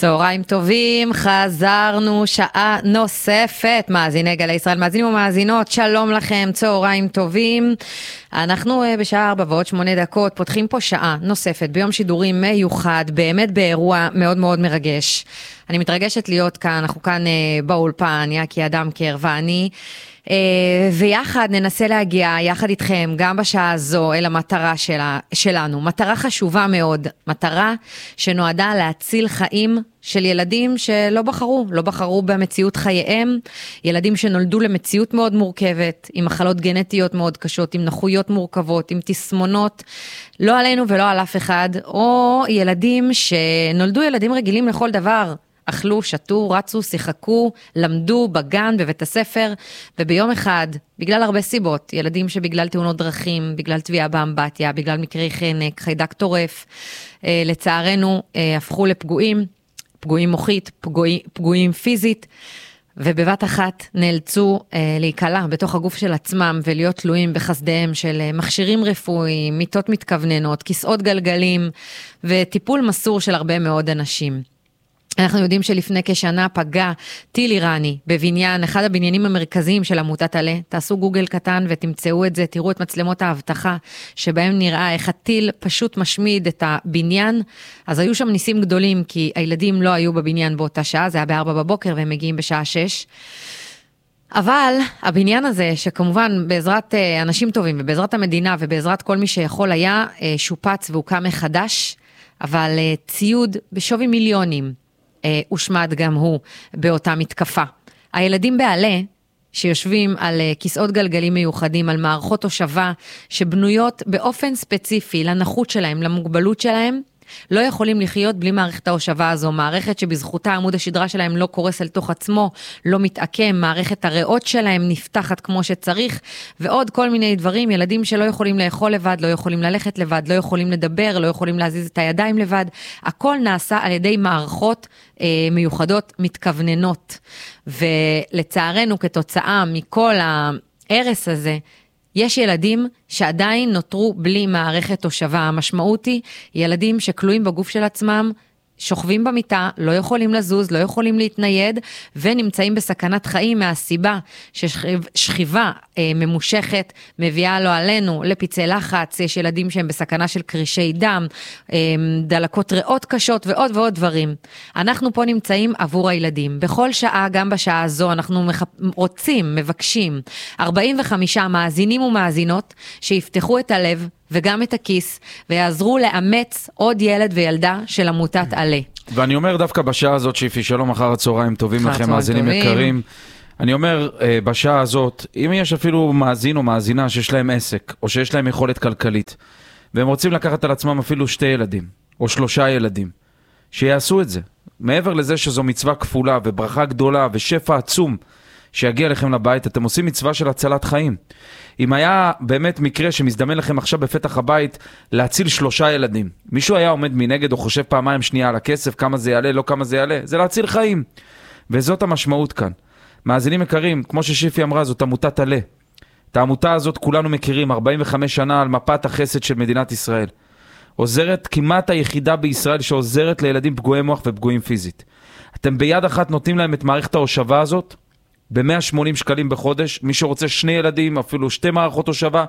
צהריים טובים, חזרנו שעה נוספת, מאזיני גלי ישראל, מאזינים ומאזינות, שלום לכם, צהריים טובים. אנחנו בשעה 4:08 פותחים פה שעה נוספת ביום שידורים מיוחד, באמת באירוע מאוד מאוד מרגש. אני מתרגשת להיות כאן, אנחנו כאן באולפן, יקי אדמקר ואני, ויחד ננסה להגיע יחד איתכם גם בשעה הזו אל המטרה שלנו, מטרה חשובה מאוד, מטרה שנועדה להציל חיים של ילדים שלא בחרו במציאות חייהם, ילדים שנולדו למציאות מאוד מורכבת, עם מחלות גנטיות מאוד קשות, עם נכויות מורכבות, עם תסמונות, לא עלינו ולא על אף אחד, או ילדים שנולדו ילדים רגילים לכל דבר, אכלו, שתו, רצו, שיחקו, למדו בגן, בבית הספר, וביום אחד, בגלל הרבה סיבות, ילדים שבגלל תאונות דרכים, בגלל תביעה באמבטיה, בגלל מקרי חנק, חיידק טורף, לצערנו הפכו לפגועים, פגועים מוחית, פגועים פיזית, ובבת אחת נאלצו להיקלע בתוך הגוף של עצמם ולהיות תלויים בחסדיהם של מכשירים רפואיים, מיטות מתכווננות, כיסאות גלגלים וטיפול מסור של הרבה מאוד אנשים. אנחנו יודעים שלפני כשנה פגע טיל איראני בבניין, אחד הבניינים המרכזיים של עמותת עלה. תעשו גוגל קטן ותמצאו את זה, תראו את מצלמות האבטחה שבהם נראה איך הטיל פשוט משמיד את הבניין. אז היו שם ניסים גדולים כי הילדים לא היו בבניין באותה שעה, זה היה ב-4:00 והם מגיעים בשעה 6. אבל הבניין הזה, שכמובן בעזרת אנשים טובים ובעזרת המדינה ובעזרת כל מי שיכול היה, שופץ והוקם מחדש, אבל ציוד בשווי מיליונים, הושמד גם הוא באותה מתקפה. הילדים בעלה שיושבים על כיסאות גלגלים מיוחדים, על מערכות הושבה שבנויות באופן ספציפי לנחות שלהם, למוגבלות שלהם, לא יכולים לחיות בלי מערכת ההושבה הזו, מערכת שבזכותה עמוד השדרה שלהם לא קורס אל תוך עצמו, לא מתעקם, מערכת הריאות שלהם נפתחת כמו שצריך, ועוד כל מיני דברים, ילדים שלא יכולים לאכול לבד, לא יכולים ללכת לבד, לא יכולים לדבר, לא יכולים להזיז את הידיים לבד, הכל נעשה על ידי מערכות מיוחדות מתכווננות, ולצערנו כתוצאה מכל הערס הזה, יש ילדים שעדיין נותרו בלי מערכת הושבה. המשמעות היא ילדים שכלואים בגוף של עצמם, שוכבים במיטה, לא יכולים לזוז, לא יכולים להתנייד, ונמצאים בסכנת חיים מהסיבה ששכיבה ממושכת מביאה לו עלינו לפצעי לחץ, יש ילדים שהם בסכנה של קרישי דם, דלקות ריאות קשות ועוד ועוד דברים. אנחנו פה נמצאים עבור הילדים. בכל שעה, גם בשעה הזו, אנחנו מבקשים 45 מאזינים ומאזינות שיפתחו את הלב וגם את הכיס, ויעזרו לאמץ עוד ילד וילדה של עמותת עלה. ואני אומר דווקא בשעה הזאת, שיפי, שלום, אחר הצהריים טובים לכם, מאזינים יקרים. אני אומר, בשעה הזאת, אם יש אפילו מאזין או מאזינה שיש להם עסק, או שיש להם יכולת כלכלית, והם רוצים לקחת על עצמם אפילו 2 ילדים, או 3 ילדים, שיעשו את זה. מעבר לזה שזו מצווה כפולה, וברכה גדולה, ושפע עצום, שיגיע לכם לבית, אתם עושים מצווה של הצלת חיים. אם היה באמת מקרה שמזדמן לכם עכשיו בפתח הבית להציל 3 ילדים, מישהו היה עומד מנגד או חושב פעמיים שנייה על הכסף, כמה זה יעלה, לא כמה זה יעלה, זה להציל חיים. וזאת המשמעות כאן. מאזינים יקרים, כמו ששיפי אמרה, זאת עמותת עלה. את העמותה הזאת כולנו מכירים, 45 שנה על מפת החסד של מדינת ישראל. עוזרת כמעט היחידה בישראל שעוזרת לילדים פגועי מוח ופגועים פיזית. אתם ביד אחת נותנים להם את מערכת ההושבה הזאת, ב-180 שקלים בחודש, מי שרוצה 2 ילדים, אפילו 2 מערכות הושבה,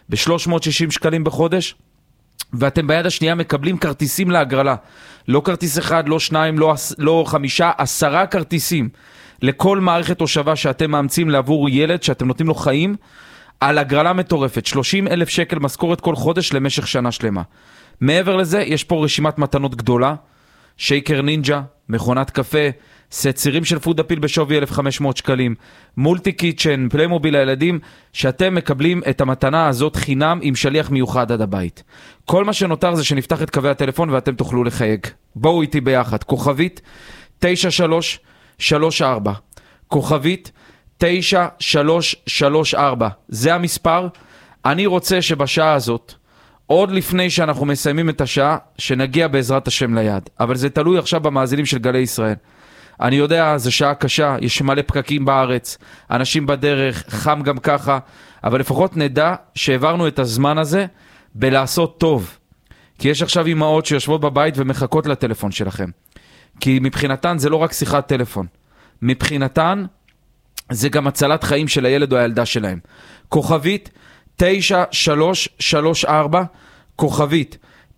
ב-360 שקלים בחודש, ואתם ביד השנייה מקבלים כרטיסים להגרלה, לא כרטיס אחד, לא 2, לא 5, 10 כרטיסים, לכל מערכת הושבה שאתם מאמצים לעבור ילד, שאתם נותנים לו חיים, על הגרלה מטורפת, 30,000 שקל משכורת כל חודש למשך שנה שלמה. מעבר לזה, יש פה רשימת מתנות גדולה, שייקר נינג'ה, מכונת קפה, סט סירים של פוד אפיל בשווי 1,500 שקלים, מולטי קיצ'ן, פליימוביל לילדים, שאתם מקבלים את המתנה הזאת חינם עם שליח מיוחד עד הבית. כל מה שנותר זה שנפתח את קווי הטלפון ואתם תוכלו לחייג. בואו איתי ביחד, כוכבית 9334, כוכבית 9334, זה המספר. אני רוצה שבשעה הזאת, עוד לפני שאנחנו מסיימים את השעה, שנגיע בעזרת השם ליד. אבל זה תלוי עכשיו במאזינים של גלי ישראל. אני יודע, זו שעה קשה, יש מלא פקקים בארץ, אנשים בדרך, חם גם ככה, אבל לפחות נדע שהעברנו את הזמן הזה בלעשות טוב. כי יש עכשיו אמהות שיושבות בבית ומחכות לטלפון שלכם. כי מבחינתן זה לא רק שיחת טלפון. מבחינתן זה גם הצלת חיים של הילד או הילדה שלהם. כוכבית 9334, כוכבית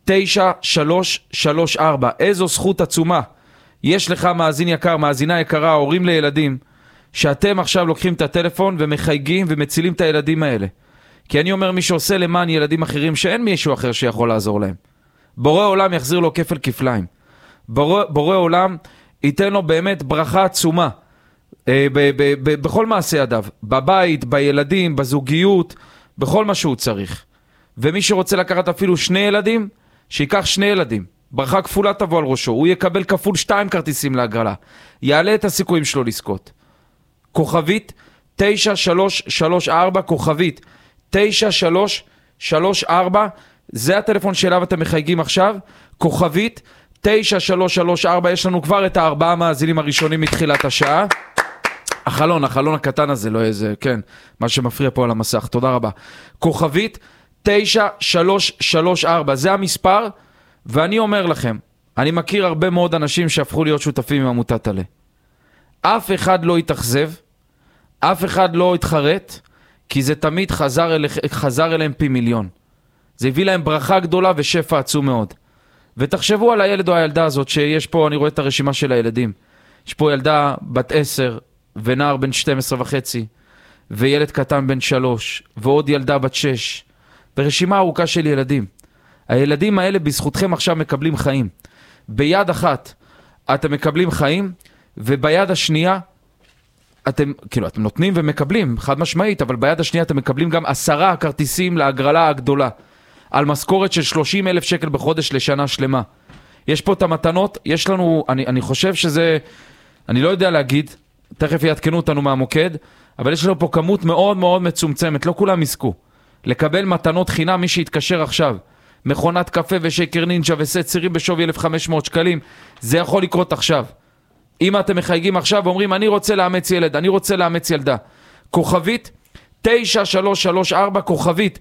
9334. איזו זכות עצומה. יש לך מאזין יקר, מאזינה יקרה, הורים לילדים, שאתם עכשיו לוקחים את הטלפון ומחייגים ומצילים את הילדים האלה. כי אני אומר, מי שעושה למען ילדים אחרים, שאין מישהו אחר שיכול לעזור להם. בורא עולם יחזיר לו כפל כפליים. בורא עולם ייתן לו באמת ברכה עצומה. בכל מעשה ידיו. בבית, בילדים, בזוגיות, בכל מה שהוא צריך. ומי שרוצה לקחת אפילו 2 ילדים, שיקח 2 ילדים. ברכה כפולה תבוא על ראשו. הוא יקבל כפול 2 כרטיסים להגרלה. יעלה את הסיכויים שלו לזכות. כוכבית 9334, כוכבית 9334, זה הטלפון שאליו אתם מחייגים עכשיו. כוכבית 9334, יש לנו כבר את 4 מאזינים הראשונים מתחילת השעה. החלון הקטן הזה, לא איזה, כן, מה שמפריע פה על המסך, תודה רבה. כוכבית 9334, זה המספר, ואני אומר לכם, אני מכיר הרבה מאוד אנשים שהפכו להיות שותפים עם עמותת עלה. אף אחד לא יתאכזב, אף אחד לא יתחרט, כי זה תמיד חזר אליהם פי מיליון. זה הביא להם ברכה גדולה ושפע עצום מאוד. ותחשבו על הילד או הילדה הזאת, שיש פה, אני רואה את הרשימה של הילדים. יש פה ילדה בת 10, ונער בן 12 וחצי, וילד קטן בן 3, ועוד ילדה בת 6. ברשימה ארוכה של ילדים. הילדים האלה בזכותכם עכשיו מקבלים חיים. ביד אחת אתם מקבלים חיים, וביד השנייה אתם נותנים ומקבלים, חד משמעית, אבל ביד השנייה אתם מקבלים גם 10 כרטיסים להגרלה הגדולה, על משכורת של 30,000 שקל בחודש לשנה שלמה. יש פה את המתנות, יש לנו, אני חושב שזה, אני לא יודע להגיד, תכף יעדכנו אותנו מהמוקד, אבל יש לנו פה כמות מאוד מאוד מצומצמת, לא כולם יזכו. לקבל מתנות חינם, מי שיתקשר עכשיו, מכונת קפה ושייקר נינג'ה וסט צירים בשווי 1,500 שקלים, זה יכול לקרות עכשיו. אם אתם מחייגים עכשיו ואומרים, אני רוצה לאמץ ילד, אני רוצה לאמץ ילדה. כוכבית 9334, כוכבית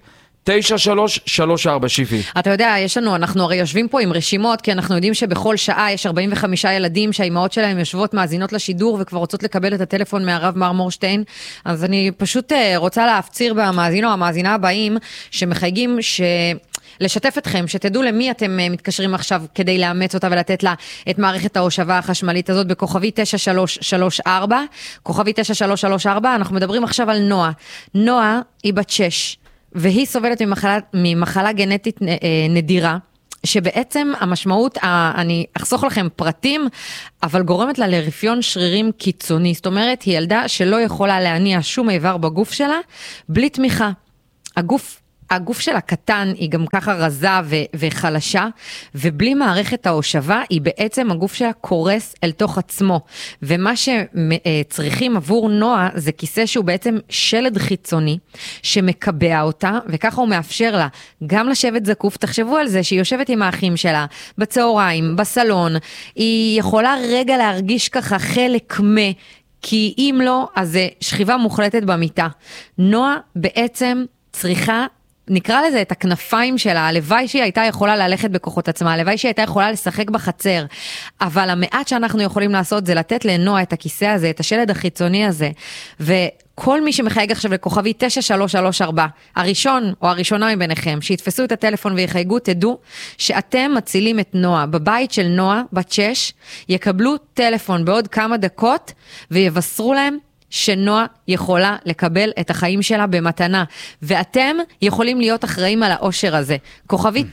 9334, שיפי. אתה יודע, אנחנו הרי יושבים פה עם רשימות, כי אנחנו יודעים שבכל שעה יש 45 ילדים שהאימהות שלהם יושבות מאזינות לשידור, וכבר רוצות לקבל את הטלפון מהרב מר מורשטיין. אז אני פשוט רוצה להפציר במאזין או המאזינה הבאים, שמחייגים לשתף אתכם, שתדעו למי אתם מתקשרים עכשיו כדי לאמץ אותה ולתת לה את מערכת ההושבה החשמלית הזאת בכוכבי 9334. כוכבי 9334, אנחנו מדברים עכשיו על נועה. נועה היא בת 6. והיא סובלת ממחלה גנטית נדירה, שבעצם המשמעות, אני אחסוך לכם פרטים, אבל גורמת לה לרפיון שרירים קיצוני. זאת אומרת, היא ילדה שלא יכולה להניע שום איבר בגוף שלה, בלי תמיכה. הגוף שלה קטן, היא גם ככה רזה וחלשה, ובלי מערכת ההושבה, היא בעצם הגוף שלה קורס אל תוך עצמו. ומה שצריכים עבור נועה, זה כיסא שהוא בעצם שלד חיצוני, שמקבע אותה, וככה הוא מאפשר לה גם לשבת זקוף. תחשבו על זה שהיא יושבת עם האחים שלה, בצהריים, בסלון, היא יכולה רגע להרגיש ככה חלק כי אם לא, אז זה שכיבה מוחלטת במיטה. נועה בעצם צריכה, נקרא לזה את הכנפיים שלה, הלוואי שהיא הייתה יכולה ללכת בכוחות עצמה, הלוואי שהיא הייתה יכולה לשחק בחצר, אבל המעט שאנחנו יכולים לעשות זה לתת לנועה את הכיסא הזה, את השלד החיצוני הזה, וכל מי שמחייג עכשיו לכוכבי 9334, הראשון או הראשונה מביניכם, שיתפסו את הטלפון ויחייגו, תדעו שאתם מצילים את נועה. בבית של נועה, בת 6, יקבלו טלפון בעוד כמה דקות, ויבשרו להם שנועה יכולה לקבל את החיים שלה במתנה, ואתם יכולים להיות אחראים על האושר הזה. כוכבית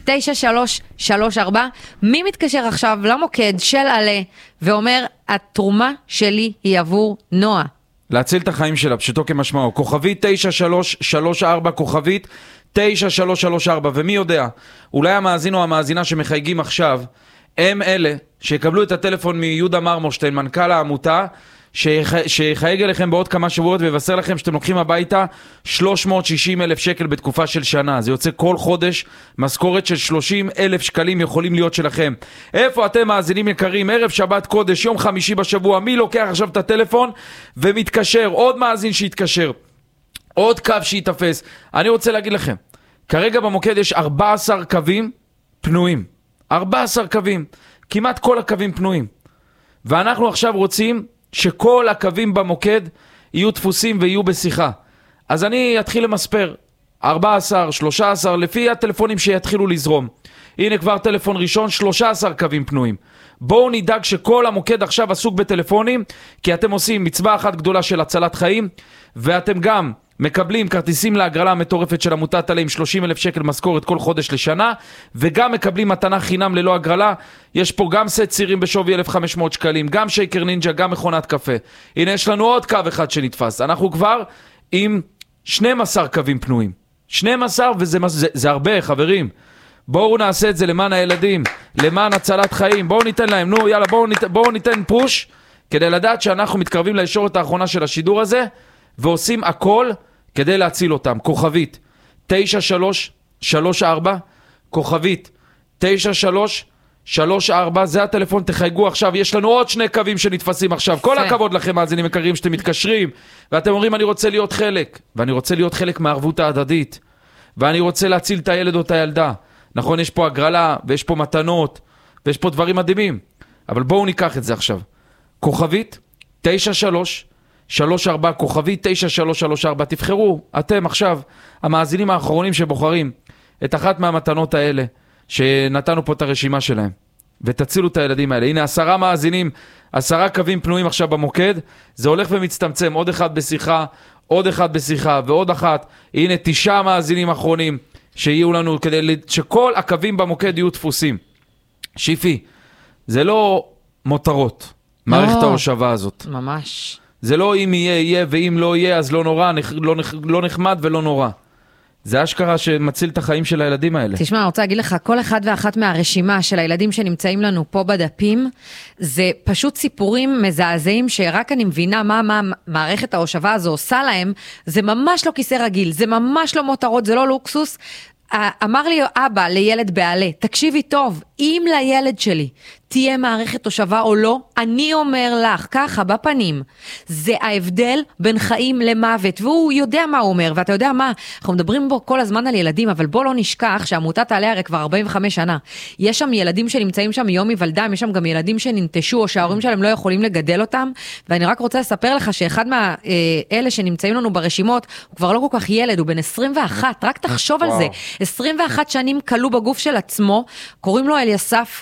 9334, מי מתקשר עכשיו למוקד של עלה, ואומר, התרומה שלי היא עבור נועה. להציל את החיים שלה, פשוטו כמשמעו. כוכבית 9334, כוכבית 9334, ומי יודע, אולי המאזין או המאזינה שמחייגים עכשיו, הם אלה שיקבלו את הטלפון מיהודה מר מורשטיין, מנכ"ל העמותה, שיחייג אליכם בעוד כמה שבועות ויבשר לכם שאתם לוקחים הביתה 360,000 שקל בתקופה של שנה. זה יוצא כל חודש, משכורת של 30,000 שקלים יכולים להיות שלכם. איפה אתם מאזינים יקרים? ערב שבת קודש, יום חמישי בשבוע, מי לוקח עכשיו את הטלפון ומתקשר? עוד מאזין שיתקשר, עוד קו שיתפס. אני רוצה להגיד לכם, כרגע במוקד יש 14 קווים פנויים. 14 קווים, כמעט כל הקווים פנויים. ואנחנו עכשיו רוצים שכל הקווים במוקד יהיו דפוסים ויהיו בשיחה. אז אני אתחיל למספר, 14, 13, לפי הטלפונים שיתחילו לזרום. הנה כבר טלפון ראשון, 13 קווים פנויים. בואו נדאג שכל המוקד עכשיו עסוק בטלפונים, כי אתם עושים מצווה אחת גדולה של הצלת חיים, ואתם גם מקבלים כרטיסים להגרלה המטורפת של עמותת עלה עם 30,000 שקל משכורת כל חודש לשנה, וגם מקבלים מתנה חינם ללא הגרלה. יש פה גם סט צירים בשווי 1,500 שקלים, גם שייקר נינג'ה, גם מכונת קפה. הנה יש לנו עוד קו אחד שנתפס. אנחנו כבר עם 12 קווים פנויים. 12 וזה הרבה, חברים. בואו נעשה את זה למען הילדים, למען הצלת חיים. בואו ניתן להם, נו יאללה, בואו ניתן פוש, כדי לדעת שאנחנו מתקרבים לישורת האחרונה של השידור הזה, ועושים הכל כדי להציל אותם. כוכבית 9334, כוכבית 9334, זה הטלפון, תחייגו עכשיו. יש לנו עוד 2 קווים שנתפסים עכשיו. כל הכבוד לכם, מאזינים יקרים, שאתם מתקשרים ואתם אומרים אני רוצה להיות חלק, ואני רוצה להיות חלק מהערבות ההדדית, ואני רוצה להציל את הילד או את הילדה. נכון, יש פה הגרלה ויש פה מתנות ויש פה דברים מדהימים, אבל בואו ניקח את זה עכשיו. כוכבית 9334, כוכבית 9334, תבחרו אתם עכשיו, המאזינים האחרונים שבוחרים את אחת מהמתנות האלה שנתנו פה את הרשימה שלהם, ותצילו את הילדים האלה. הנה 10 מאזינים, 10 קווים פנויים עכשיו במוקד, זה הולך ומצטמצם, עוד אחד בשיחה, עוד אחד בשיחה ועוד אחת. הנה 9 מאזינים אחרונים שיהיו לנו, כדי שכל הקווים במוקד יהיו דפוסים. שיפי, זה לא מותרות, מערכת ההושבה הזאת. ממש. זה לא אם יהיה, יהיה, ואם לא יהיה, אז לא נורא, לא נחמד ולא נורא. זה אשכרה שמציל את החיים של הילדים האלה. תשמע, אני רוצה להגיד לך, כל אחד ואחת מהרשימה של הילדים שנמצאים לנו פה בדפים, זה פשוט סיפורים מזעזעים שרק אני מבינה מה מערכת ההושבה הזו עושה להם. זה ממש לא כיסא רגיל, זה ממש לא מותרות, זה לא לוקסוס. אמר לי אבא לילד בעלה, תקשיבי טוב, אם לילד שלי תהיה מערכת תושבה או לא, אני אומר לך, ככה, בפנים, זה ההבדל בין חיים למוות, והוא יודע מה הוא אומר, ואתה יודע מה, אנחנו מדברים בו כל הזמן על ילדים, אבל בוא לא נשכח שעמותת עלה הרי כבר 45 שנה, יש שם ילדים שנמצאים שם מיום היוולדם, יש שם גם ילדים שננטשו, או שההורים שלהם לא יכולים לגדל אותם, ואני רק רוצה לספר לך שאחד מאלה שנמצאים לנו ברשימות, הוא כבר לא כל כך ילד, הוא בן 21, רק תחשוב על זה, 21 שנים קלו בגוף של עצמו, קוראים לו אליסף,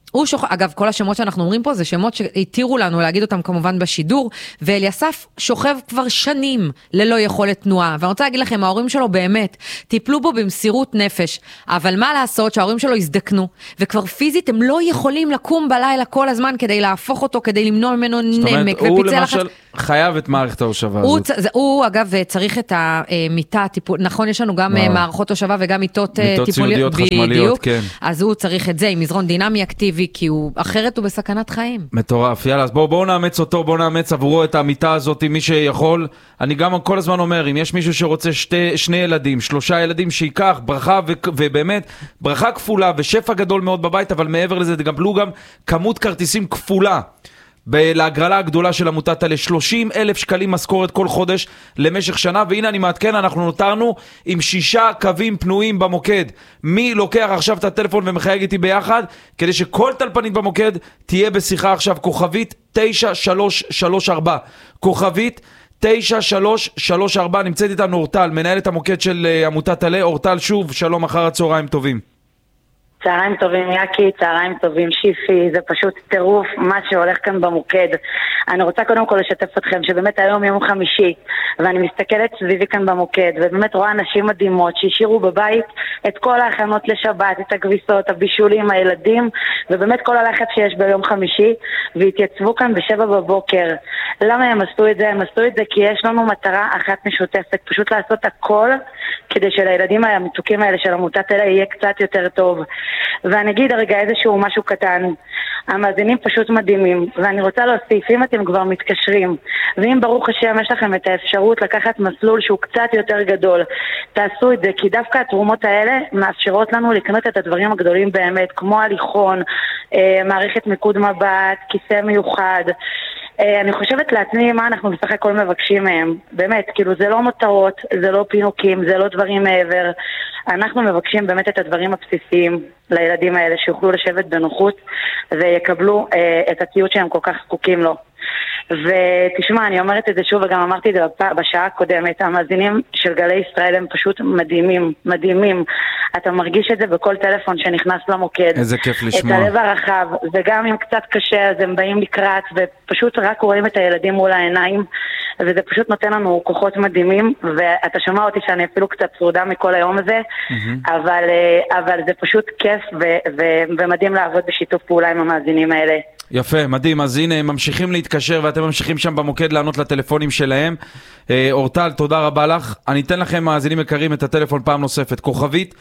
אגב, כל השמות שאנחנו אומרים פה זה שמות שהתירו לנו להגיד אותם כמובן בשידור, ואליסף שוכב כבר שנים ללא יכולת תנועה, ואני רוצה להגיד לכם, ההורים שלו באמת טיפלו בו במסירות נפש, אבל מה לעשות שההורים שלו הזדקנו, וכבר פיזית הם לא יכולים לקום בלילה כל הזמן כדי להפוך אותו, כדי למנוע ממנו נמק הוא למשל חייב את מערכת ההושבה הזאת. הוא אגב צריך את המיטה, נכון, יש לנו גם מערכות הושבה וגם מיטות סיעודיות חשמליות, כן. אז הוא צריך את זה עם מזרון דינמי אקטיבי, כי אחרת הוא בסכנת חיים. מטורף, יאללה, אז בואו נאמץ אותו, בואו נאמץ עבורו את המיטה הזאת, מי שיכול. אני גם כל הזמן אומר, אם יש מישהו שרוצה 2 ילדים, 3 ילדים, שיקח ברכה, ובאמת ברכה כפולה ושפע גדול מאוד בבית, אבל מעבר לזה גם כמות כרטיסים כפולה להגרלה הגדולה של עמותת עלה, 30,000 שקלים משכורת כל חודש למשך שנה. והנה אני מעדכן, אנחנו נותרנו עם 6 קווים פנויים במוקד. מי לוקח עכשיו את הטלפון ומחייג איתי ביחד, כדי שכל טלפנית במוקד תהיה בשיחה עכשיו? כוכבית 9334, כוכבית 9334, נמצאת איתנו אורטל, מנהלת המוקד של עמותת עלה. אורטל, שוב שלום, אחר הצהריים טובים. צהריים טובים יקי, צהריים טובים שיפי, זה פשוט טירוף מה שהולך כאן במוקד. אני רוצה קודם כל לשתף אתכם שבאמת היום יום חמישי, ואני מסתכלת סביבי כאן במוקד, ובאמת רואה אנשים מדהימות שהשאירו בבית את כל ההכנות לשבת, את הכביסות, הבישולים, הילדים, ובאמת כל הלחץ שיש ביום חמישי, והתייצבו כאן ב7 בבוקר. למה הם עשו את זה? הם עשו את זה כי יש לנו מטרה אחת משותפת, פשוט לעשות הכל כדי שלילדים המתוקים האלה של עמותת עלה יהיה קצת יותר טוב. ואני אגיד רגע איזשהו משהו קטן, המאזינים פשוט מדהימים, ואני רוצה להוסיף, אם אתם כבר מתקשרים, ואם ברוך השם יש לכם את האפשרות לקחת מסלול שהוא קצת יותר גדול, תעשו את זה, כי דווקא התרומות האלה מאפשרות לנו לקנות את הדברים הגדולים באמת, כמו הליכון, מערכת מיקוד מבט, כיסא מיוחד, אני חושבת לעצמי מה אנחנו בסך הכל מבקשים מהם. באמת, כאילו זה לא מותרות, זה לא פינוקים, זה לא דברים מעבר. אנחנו מבקשים באמת את הדברים הבסיסיים לילדים האלה, שיוכלו לשבת בנוחות ויקבלו את הציוד שהם כל כך זקוקים לו. ותשמע, אני אומרת את זה שוב, וגם אמרתי את זה בשעה הקודמת, המאזינים של גלי ישראל הם פשוט מדהימים, מדהימים. אתה מרגיש את זה בכל טלפון שנכנס למוקד. איזה כיף לשמוע. את הלב הרחב, וגם אם קצת קשה, אז הם באים לקראת, ופשוט רק רואים את הילדים מול העיניים, וזה פשוט נותן לנו כוחות מדהימים, ואתה שומע אותי שאני אפילו קצת צרודה מכל היום הזה, אבל זה פשוט כיף ומדהים לעבוד בשיתוף פעולה עם המאזינים האלה. יפה, מדהים. אז הנה, הם ממשיכים להתקשר ואתם ממשיכים שם במוקד לענות לטלפונים שלהם. אורטל, תודה רבה לך. אני אתן לכם, מאזינים יקרים, את הטלפון פעם נוספת. כוכבית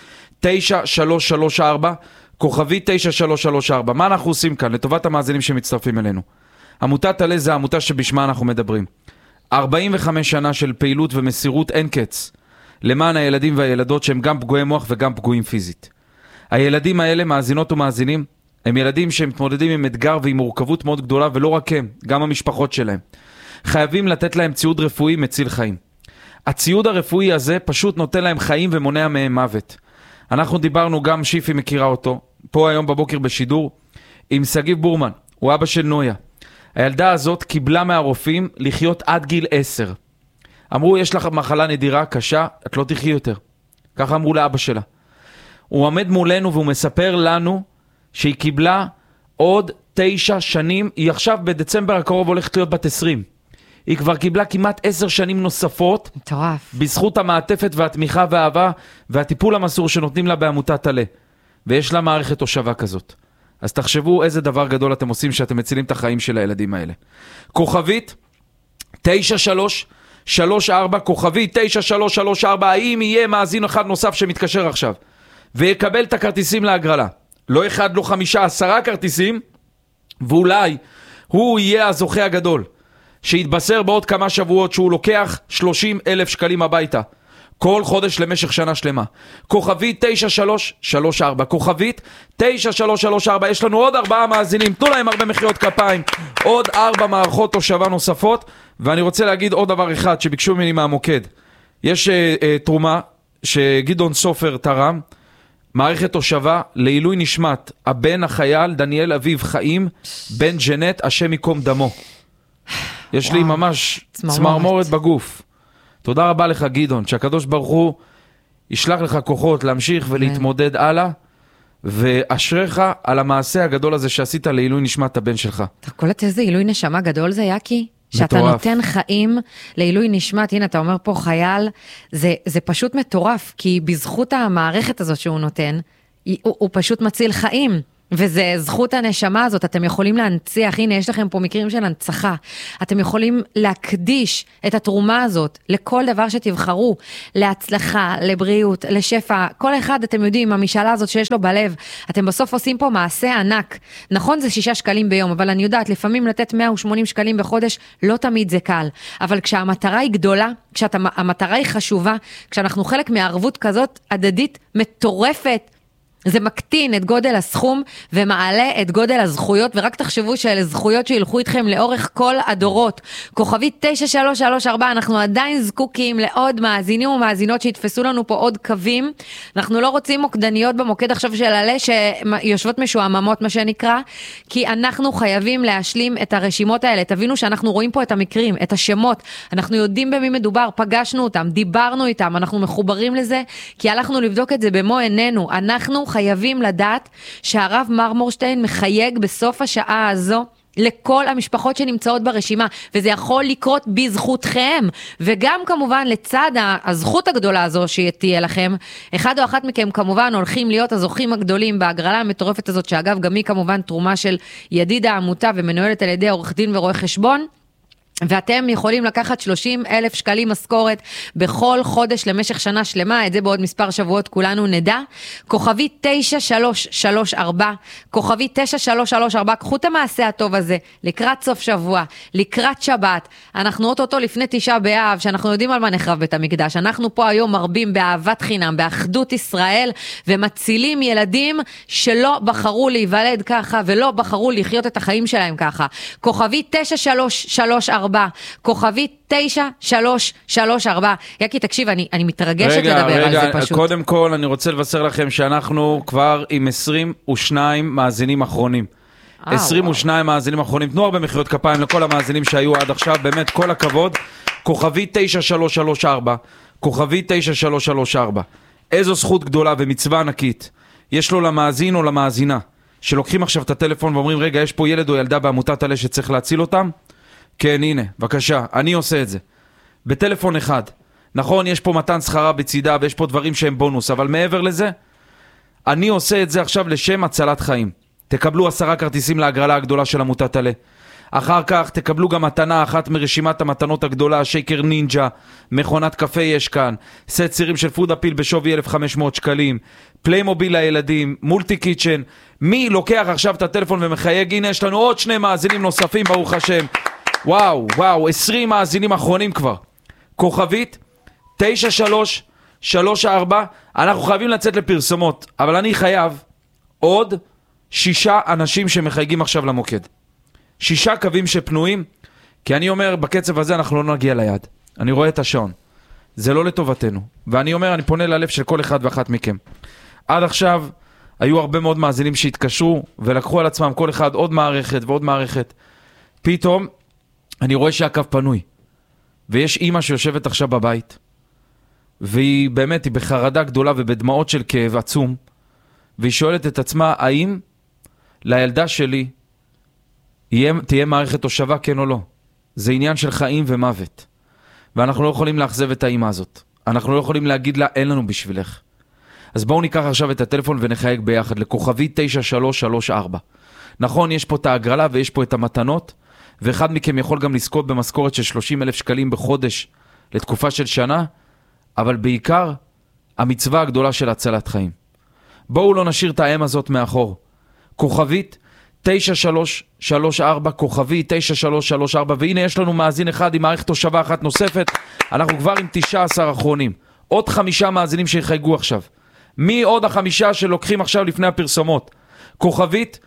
9334, כוכבית 9334. מה אנחנו עושים כאן? לטובת המאזינים שמצטרפים אלינו. עמותת עלה זה העמותה שבשמה אנחנו מדברים. 45 שנה של פעילות ומסירות אין קץ למען הילדים והילדות שהם גם פגועי מוח וגם פגועים פיזית. הילדים האלה, מאזינות ומאזינים, הם ילדים שמתמודדים עם אתגר ועם מורכבות מאוד גדולה, ולא רק הם, גם המשפחות שלהם. חייבים לתת להם ציוד רפואי מציל חיים. הציוד הרפואי הזה פשוט נותן להם חיים ומונע מהם מוות. אנחנו דיברנו, גם שיפי מכירה אותו, פה היום בבוקר בשידור, עם סגיב בורמן, הוא אבא של נויה. הילדה הזאת קיבלה מהרופאים לחיות עד גיל 10. אמרו, יש לך מחלה נדירה, קשה, את לא תחי יותר. ככה אמרו לאבא שלה. הוא עומד מולנו והוא מספר לנו שהיא קיבלה עוד 9 שנים, היא עכשיו בדצמבר הקרוב הולכת להיות בת 20. היא כבר קיבלה כמעט 10 שנים נוספות, מטורף. בזכות המעטפת והתמיכה והאהבה והטיפול המסור שנותנים לה בעמותת עלה. ויש לה מערכת תושבה כזאת. אז תחשבו איזה דבר גדול אתם עושים שאתם מצילים את החיים של הילדים האלה. כוכבית 9334, כוכבית 9334, האם יהיה מאזין אחד נוסף שמתקשר עכשיו ויקבל את הכרטיסים להגרלה? לא אחד, לא 5, 10 כרטיסים, ואולי הוא יהיה הזוכה הגדול, שיתבשר בעוד כמה שבועות שהוא לוקח 30,000 שקלים הביתה, כל חודש למשך שנה שלמה. כוכבית 9334, כוכבית 9334, יש לנו עוד 4 מאזינים, תנו להם הרבה מחיאות כפיים, עוד 4 מערכות תושבה נוספות, ואני רוצה להגיד עוד דבר אחד שביקשו ממני מהמוקד. יש תרומה שגדעון סופר תרם, מערכת תושבה לעילוי נשמת הבן החייל דניאל אביב חיים, בן ג'נט, השם יקום דמו. יש לי ממש צמרמורת בגוף. תודה רבה לך גדעון, שהקדוש ברוך הוא ישלח לך כוחות להמשיך ולהתמודד הלאה, ואשריך על המעשה הגדול הזה שעשית לעילוי נשמת הבן שלך. אתה קולט איזה עילוי נשמה גדול זה, יקי? שאתה נותן חיים לעילוי נשמת, הנה אתה אומר פה חייל, זה פשוט מטורף, כי בזכות המערכת הזאת שהוא נותן, הוא פשוט מציל חיים. וזה זכות הנשמה הזאת, אתם יכולים להנציח, הנה יש לכם פה מקרים של הנצחה, אתם יכולים להקדיש את התרומה הזאת לכל דבר שתבחרו, להצלחה, לבריאות, לשפע, כל אחד אתם יודעים, המשאלה הזאת שיש לו בלב, אתם בסוף עושים פה מעשה ענק, נכון זה 6 שקלים ביום, אבל אני יודעת, לפעמים לתת 180 שקלים בחודש, לא תמיד זה קל, אבל כשהמטרה היא גדולה, כשהמטרה היא חשובה, כשאנחנו חלק מהערבות כזאת הדדית מטורפת, זה מקטין את גודל הסכום ומעלה את גודל הזכויות, ורק תחשבו שאלה זכויות שילכו איתכם לאורך כל הדורות. כוכבית 9334, אנחנו עדיין זקוקים לעוד מאזינים ומאזינות שיתפסו לנו פה עוד קווים. אנחנו לא רוצים מוקדניות במוקד עכשיו של עלה שיושבות משועממות, מה שנקרא, כי אנחנו חייבים להשלים את הרשימות האלה. תבינו שאנחנו רואים פה את המקרים, את השמות, אנחנו יודעים במי מדובר, פגשנו אותם, דיברנו איתם, אנחנו מחוברים לזה, כי הלכנו לבדוק את זה במו עינינו. אנחנו חייבים לדעת שהרב מרמורשטיין מחייג בסוף השעה הזו לכל המשפחות שנמצאות ברשימה, וזה יכול לקרות בזכותכם, וגם כמובן לצד הזכות הגדולה הזו שתהיה לכם, אחד או אחת מכם כמובן הולכים להיות הזוכים הגדולים בהגרלה המטורפת הזאת, שאגב גם היא כמובן תרומה של ידיד העמותה ומנוהלת על ידי עורך דין ורואה חשבון, ואתם יכולים לקחת 30,000 שקלים משכורת בכל חודש למשך שנה שלמה, את זה בעוד מספר שבועות כולנו נדע. כוכבי 9334, כוכבי 9334, קחו את המעשה הטוב הזה, לקראת סוף שבוע, לקראת שבת, אנחנו אותו לפני 9 באב, שאנחנו יודעים על מה נחרב בית המקדש, אנחנו פה היום מרבים באהבת חינם, באחדות ישראל, ומצילים ילדים שלא בחרו להיוולד ככה, ולא בחרו לחיות את החיים שלהם ככה. כוכבי 9334, כוכבי 9334. יקי, תקשיב, אני מתרגשת לדבר על זה פשוט. קודם כל אני רוצה לבשר לכם שאנחנו כבר עם 22 מאזינים אחרונים. 22 מאזינים אחרונים. תנו הרבה מחיאות כפיים לכל המאזינים שהיו עד עכשיו, באמת כל הכבוד. כוכבי 9334, כוכבי 9334. איזו זכות גדולה ומצווה ענקית יש לו למאזין או למאזינה שלוקחים עכשיו את הטלפון ואומרים, רגע, יש פה ילד או ילדה בעמותת עלה שצריך להציל אותם. כן, הנה, בבקשה, אני עושה את זה. בטלפון אחד. נכון, יש פה מתן שכרה בצידה, ויש פה דברים שהם בונוס, אבל מעבר לזה, אני עושה את זה עכשיו לשם הצלת חיים. תקבלו 10 כרטיסים להגרלה הגדולה של עמותת עלה. אחר כך תקבלו גם מתנה אחת מרשימת המתנות הגדולה, שייקר נינג'ה, מכונת קפה יש כאן, סט צירים של פוד אפיל בשווי 1,500 שקלים, פליימוביל לילדים, מולטי קיצ'ן. מי לוקח עכשיו את הטלפון ומחייג? הנה, יש לנו עוד 2 מאזינים נוספים, ברוך השם. וואו, 20 מאזינים אחרונים כבר. כוכבית 9334, אנחנו חייבים לצאת לפרסומות, אבל אני חייב עוד 6 אנשים שמחייגים עכשיו למוקד. 6 קווים שפנויים, כי אני אומר, בקצב הזה אנחנו לא נגיע ליד. אני רואה את השעון. זה לא לטובתנו. ואני אומר, אני פונה ללב של כל אחד ואחת מכם. עד עכשיו היו הרבה מאוד מאזינים שהתקשרו ולקחו על עצמם כל אחד עוד מערכת ועוד מערכת. פתאום אני רואה שהקו פנוי, ויש אמא שיושבת עכשיו בבית, והיא באמת, היא בחרדה גדולה ובדמעות של כאב עצום, והיא שואלת את עצמה, האם לילדה שלי תהיה מערכת תושבה, כן או לא? זה עניין של חיים ומוות, ואנחנו לא יכולים לאכזב את האמא הזאת. אנחנו לא יכולים להגיד לה, אין לנו בשבילך. אז בואו ניקח עכשיו את הטלפון ונחייג ביחד לכוכבי 9334. נכון, יש פה את ההגרלה ויש פה את המתנות, ואחד מכם יכול גם לזכות במשכורת של 30,000 שקלים בחודש לתקופה של שנה, אבל בעיקר המצווה הגדולה של הצלת חיים. בואו לא נשאיר את האם הזאת מאחור. כוכבית 9334, כוכבי 9334, והנה יש לנו מאזין אחד עם מערכת תושבה אחת נוספת. אנחנו כבר עם 19 אחרונים. עוד 5 מאזינים שיחייגו עכשיו. מי עוד 5 שלוקחים עכשיו לפני הפרסומות? כוכבית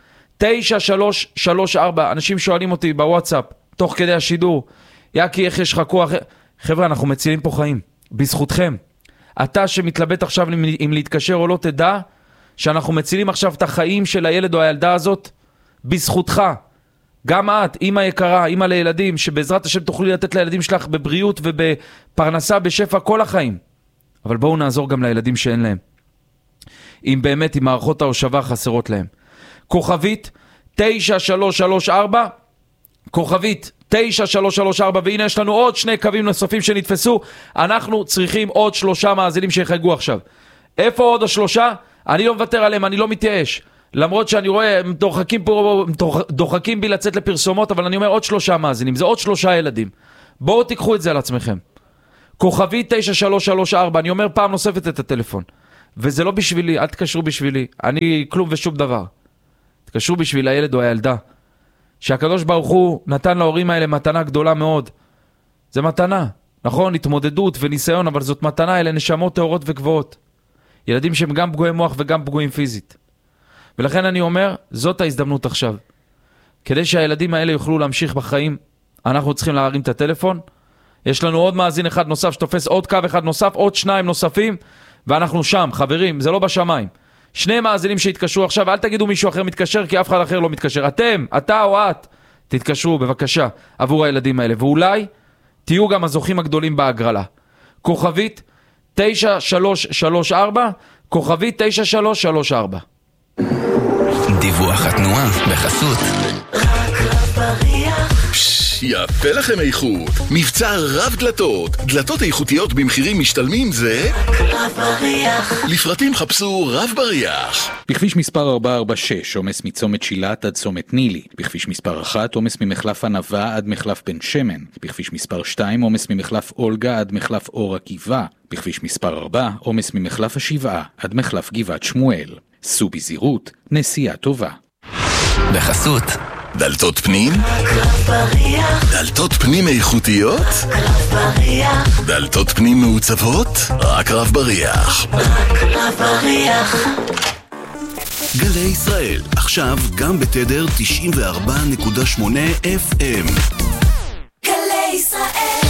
9334, אנשים שואלים אותי בוואטסאפ, תוך כדי השידור, יקי, איך יש לך כוח? חבר'ה, אנחנו מצילים פה חיים, בזכותכם. אתה שמתלבט עכשיו אם להתקשר או לא, תדע שאנחנו מצילים עכשיו את החיים של הילד או הילדה הזאת, בזכותך. גם את, אמא יקרה, אמא לילדים, שבעזרת השם תוכלי לתת לילדים שלך בבריאות ובפרנסה, בשפע כל החיים. אבל בואו נעזור גם לילדים שאין להם. אם באמת, אם מערכות ההושבה חסרות להם. כוכבית 9334, כוכבית 9334, והנה יש לנו עוד 2 קווים נוספים שנתפסו. אנחנו צריכים עוד 3 מאזינים שיחייגו עכשיו. איפה עוד 3? אני לא מוותר עליהם, אני לא מתייאש. למרות שאני רואה, הם דוחקים בי לצאת לפרסומות, אבל אני אומר עוד 3 מאזינים, זה עוד 3 ילדים. בואו תיקחו את זה על עצמכם. כוכבית 9334, אני אומר פעם נוספת את הטלפון. וזה לא בשבילי, אל תקשרו בשבילי, אני כלום ושום דבר. תקשרו בשביל הילד או הילדה, שהקדוש ברוך הוא נתן להורים האלה מתנה גדולה מאוד. זה מתנה, נכון? התמודדות וניסיון, אבל זאת מתנה, אלה נשמות טהורות וגבוהות. ילדים שהם גם פגועי מוח וגם פגועים פיזית. ולכן אני אומר, זאת ההזדמנות עכשיו. כדי שהילדים האלה יוכלו להמשיך בחיים, אנחנו צריכים להרים את הטלפון. יש לנו עוד מאזין אחד נוסף שתופס עוד קו אחד נוסף, עוד 2 נוספים, ואנחנו שם, חברים, זה לא בשמיים. 2 מאזינים שהתקשרו עכשיו, אל תגידו מישהו אחר מתקשר, כי אף אחד אחר לא מתקשר. אתם, אתה או את, תתקשרו בבקשה עבור הילדים האלה, ואולי תהיו גם הזוכים הגדולים בהגרלה. כוכבית 9334, כוכבית 9334. דיווח התנועה בחסות. רק רב בריח. יפה לכם איכות. מבצע רב דלתות. דלתות איכותיות במחירים משתלמים זה רב בריח. לפרטים חפשו רב בריח. בכביש מספר 446, עומס מצומת שילת עד צומת נילי. בכביש מספר 1, עומס ממחלף ענבה עד מחלף בן שמן. בכביש מספר 2, עומס ממחלף אולגה עד מחלף אור עקיבא. בכביש מספר 4, עומס ממחלף השבעה עד מחלף גבעת שמואל. סעו בזהירות, נסיעה טובה. בחסות דלתות פנים? דלתות פנים איכותיות? דלתות פנים מעוצבות? רק רב בריח. גלי ישראל, עכשיו גם בתדר 94.8 FM. גלי ישראל.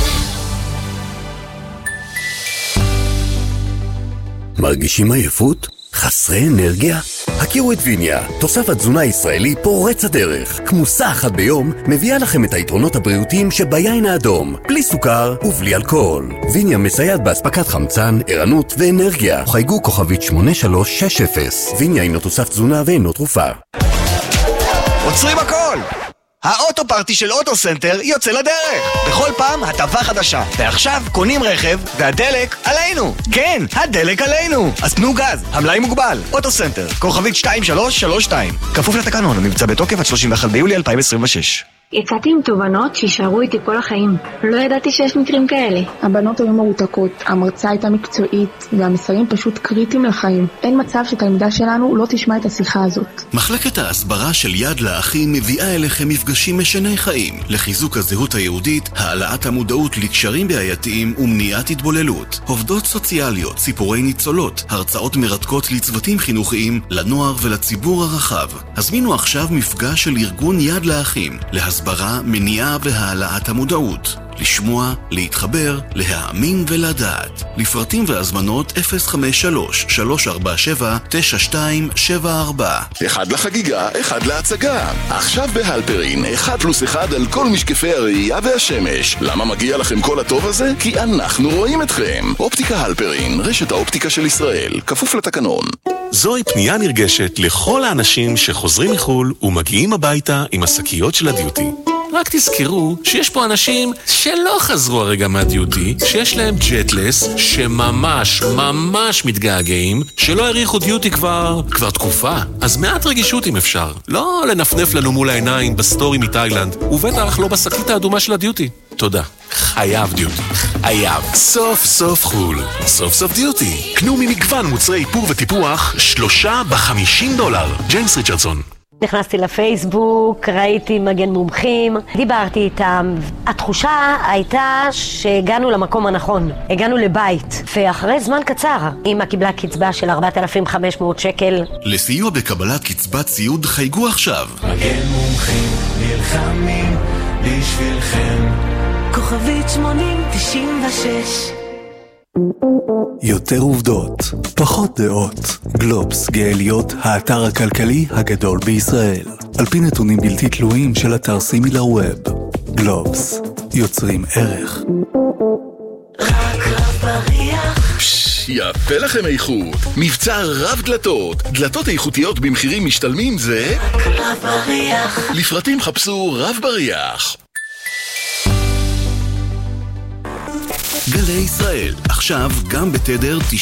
מרגישים עייפות? חסרי אנרגיה? הכירו את ויניה, תוסף התזונה ישראלי פורץ הדרך. כמוסה אחת ביום מביאה לכם את היתרונות הבריאותיים שביין האדום, בלי סוכר ובלי אלכוהול. ויניה מסייעת בהספקת חמצן, ערנות ואנרגיה. חייגו כוכבית 8360. ויניה אינו תוסף תזונה ואינו תרופה. עוצרים הכל! האוטו פארטי של אוטו סנטר יוצא לדרך. בכל פעם הטבה חדשה. ועכשיו קונים רכב והדלק עלינו. כן, הדלק עלינו. אז תנו גז, המלאי מוגבל. אוטו סנטר, כוכבית 2332. כפוף לתקנון, המבצע בתוקף עד 31 ביולי 2026. יצאתי עם תובנות שישארו איתי כל החיים. לא ידעתי שיש מקרים כאלה. הבנות היו מרותקות, המרצה הייתה מקצועית, והמסרים פשוט קריטיים לחיים. אין מצב שתלמידה שלנו לא תשמע את השיחה הזאת. מחלקת ההסברה של יד לאחים מביאה אליכם מפגשים משני חיים, לחיזוק הזהות היהודית, העלאת המודעות לקשרים בעייתיים ומניעת התבוללות. עובדות סוציאליות, סיפורי ניצולות, הרצאות מרתקות לצוותים חינוכיים, לנוער ולציבור הרחב. הזמינו עכשיו מפגש של ארגון יד לאחים, להסברה, מניעה והעלאת המודעות. לשמוע, להתחבר, להאמין ולדעת. לפרטים והזמנות 053-347-9274. אחד לחגיגה, אחד להצגה. עכשיו בהלפרין, 1+1 על כל משקפי הראייה והשמש. למה מגיע לכם כל הטוב הזה? כי אנחנו רואים אתכם. אופטיקה הלפרין, רשת האופטיקה של ישראל, כפוף לתקנון. זוהי פנייה נרגשת לכל האנשים שחוזרים מחול ומגיעים הביתה עם השקיות של הדיוטי. רק תזכרו שיש פה אנשים שלא חזרו הרגע מהדיוטי, שיש להם ג'טלס, שממש מתגעגעים, שלא הריחו דיוטי כבר תקופה. אז מעט רגישות אם אפשר. לא לנפנף לנו מול העיניים בסטורי מתאילנד, ובטח לא בשקית האדומה של הדיוטי. תודה. חייב דיוטי. חייב. סוף סוף חול. סוף סוף דיוטי. קנו ממגוון מוצרי איפור וטיפוח 3 ב$50. ג'יימס ריצ'רדסון. נכנסתי לפייסבוק, ראיתי מגן מומחים, דיברתי איתם. התחושה הייתה שהגענו למקום הנכון, הגענו לבית, ואחרי זמן קצר אמא קיבלה קצבה של 4,500 שקל. לסיוע בקבלת קצבת סיעוד חייגו עכשיו. מגן מומחים נלחמים בשבילכם. כוכבית 8096. יותר עובדות, פחות דעות. גלובס גאה להיות האתר הכלכלי הגדול בישראל, על פי נתונים בלתי תלויים של אתר סימילר ווב. גלובס, יוצרים ערך. רק רב בריח. יפה לכם איכות. מבצע רב דלתות. דלתות איכותיות במחירים משתלמים זה רב בריח. לפרטים חפשו רב בריח. גלי ישראל, עכשיו גם בתדר